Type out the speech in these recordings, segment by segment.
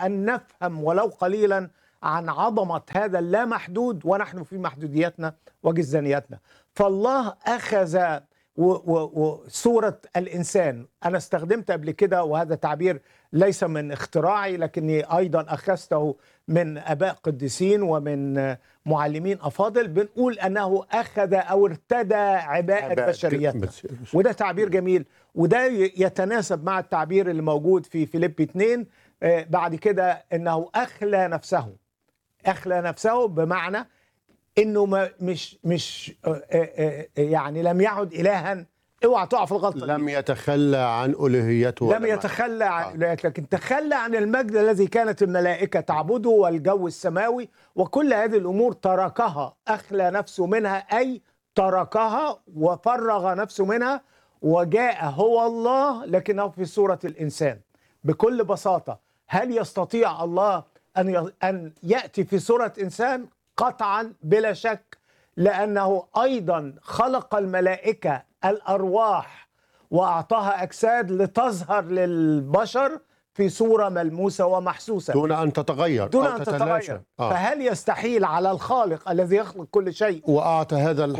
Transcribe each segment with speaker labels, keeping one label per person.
Speaker 1: أن نفهم ولو قليلا عن عظمة هذا اللامحدود ونحن في محدوديتنا وجزانيتنا. فالله أخذ وصورة الإنسان. أنا استخدمت قبل كده، وهذا تعبير ليس من اختراعي لكني أيضا أخذته من آباء قديسين ومن معلمين أفاضل، بنقول أنه أخذ أو ارتدى عباءة بشريتنا، وده تعبير جميل، وده يتناسب مع التعبير اللي موجود في فيليبي 2 بعد كده، أنه أخلى نفسه بمعنى انه مش يعني لم يعد الها. اوعى تقع في الغلطه،
Speaker 2: لم يتخلى عن الوهيته،
Speaker 1: لم يتخلى عن الوهيته، لكن تخلى عن المجد الذي كانت الملائكه تعبده والجو السماوي وكل هذه الامور، تركها، اخلى نفسه منها، اي تركها وفرغ نفسه منها، وجاء هو الله لكنه في صوره الانسان. بكل بساطه، هل يستطيع الله ان ياتي في صوره انسان؟ قطعا بلا شك، لأنه أيضا خلق الملائكة الأرواح وأعطاها أجساد لتظهر للبشر في صورة ملموسة ومحسوسة
Speaker 2: دون أن تتغير.
Speaker 1: فهل يستحيل على الخالق الذي يخلق كل شيء
Speaker 2: وأعطى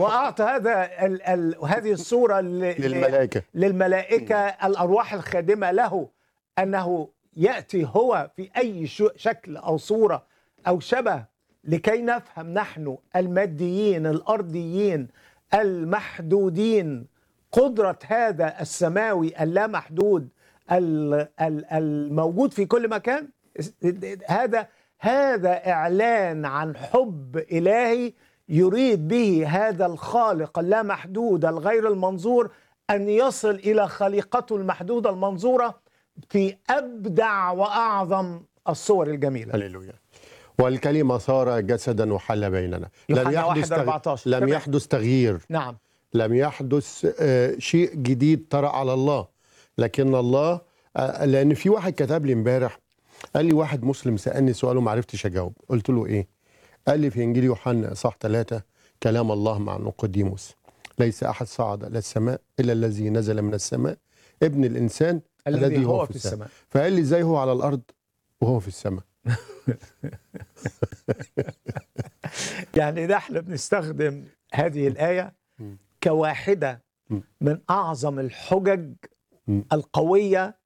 Speaker 1: هذه الصورة للملائكة الأرواح الخادمة له، أنه يأتي هو في أي شكل أو صورة أو شبه، لكي نفهم نحن الماديين الأرضيين المحدودين قدرة هذا السماوي اللامحدود الموجود في كل مكان. هذا إعلان عن حب إلهي يريد به هذا الخالق اللامحدود الغير المنظور أن يصل إلى خليقته المحدودة المنظورة في أبدع وأعظم الصور الجميلة.
Speaker 2: هللويا. والكلمة صار جسدا وحل بيننا. لم يحدث تغيير.
Speaker 1: نعم.
Speaker 2: لم يحدث شيء جديد طرأ على الله، لكن الله لأن في واحد كتب لي امبارح، قال لي واحد مسلم سألني سؤال وما عرفتش أجاوب. قلت له إيه؟ قال لي في إنجيل يوحنا إصحاح 3 كلام الله مع نيقوديموس: ليس أحد صعد إلى السماء إلا الذي نزل من السماء، ابن الإنسان الذي هو في السماء. فقال لي إزاي هو على الأرض وهو في السماء؟
Speaker 1: يعني نحن بنستخدم هذه الآية كواحدة من أعظم الحجج القوية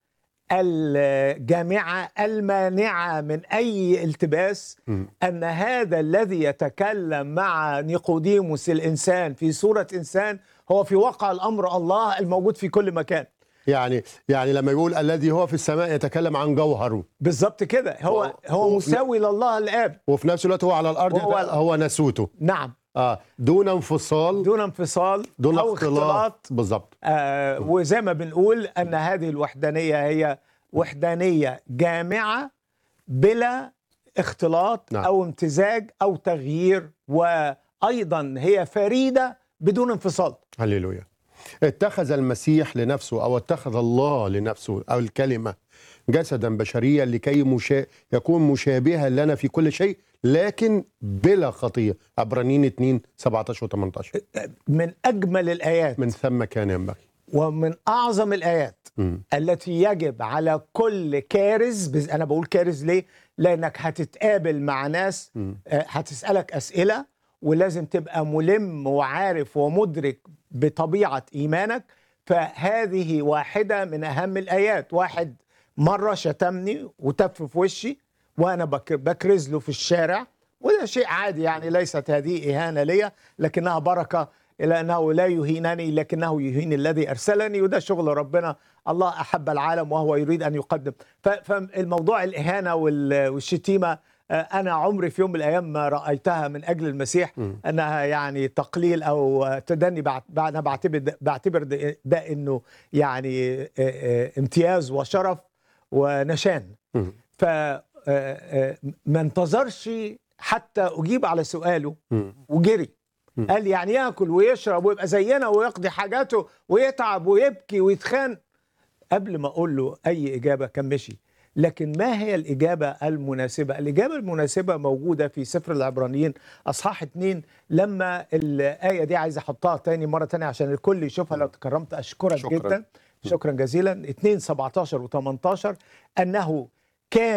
Speaker 1: الجامعة المانعة من أي التباس، أن هذا الذي يتكلم مع نيقوديموس الإنسان في صورة إنسان هو في واقع الأمر الله الموجود في كل مكان.
Speaker 2: يعني لما يقول الذي هو في السماء يتكلم عن جوهره
Speaker 1: بالظبط كده. هو مساوي لله الآب،
Speaker 2: وفي نفس الوقت هو على الأرض هو ناسوته.
Speaker 1: نعم.
Speaker 2: دون انفصال، دون
Speaker 1: أو اختلاط.
Speaker 2: بالظبط.
Speaker 1: وزي ما بنقول أن هذه الوحدانية هي وحدانية جامعة بلا اختلاط. نعم. أو امتزاج أو تغيير، وأيضا هي فريدة بدون انفصال.
Speaker 2: هللويا. اتخذ المسيح لنفسه، أو اتخذ الله لنفسه، أو الكلمة، جسدا بشريا لكي يكون مشابها لنا في كل شيء لكن بلا خطية. عبرانيين 2 17 و 18.
Speaker 1: من أجمل الآيات.
Speaker 2: من ثم كان ينبغي.
Speaker 1: ومن أعظم الآيات التي يجب على كل كارز. أنا بقول كارز ليه؟ لأنك هتتقابل مع ناس هتسألك أسئلة، ولازم تبقى ملم وعارف ومدرك بطبيعة إيمانك. فهذه واحدة من أهم الآيات. واحد مرة شتمني وتف في وشي وأنا بكرز له في الشارع، وده شيء عادي، يعني ليست هذه إهانة لي لكنها بركة، إلى أنه لا يهينني لكنه يهين الذي أرسلني، وده شغل ربنا. الله أحب العالم وهو يريد أن يقدم. فالموضوع الإهانة والشتيمة أنا عمري في يوم من الأيام ما رأيتها من أجل المسيح أنها يعني تقليل أو تدني. أنا بعتبر ده إنه يعني امتياز وشرف ونشان. فما انتظرش حتى أجيب على سؤاله وجري. قال يعني يأكل ويشرب ويبقى زينا ويقضي حاجاته ويتعب ويبكي ويتخان. قبل ما أقول له أي إجابة كان مشي. لكن ما هي الإجابة المناسبة؟ الإجابة المناسبة موجودة في سفر العبرانيين أصحاح 2. لما الآية دي عايز أحطها مرة تانية عشان الكل يشوفها، لو تكرمت أشكرك جدا. شكرا جزيلا. 2 17 و 18 أنه كان